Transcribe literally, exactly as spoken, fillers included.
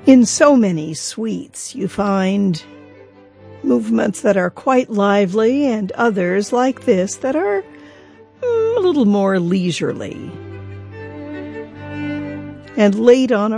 In so many suites, you find movements that are quite lively and others like this that are mm, a little more leisurely. And late on a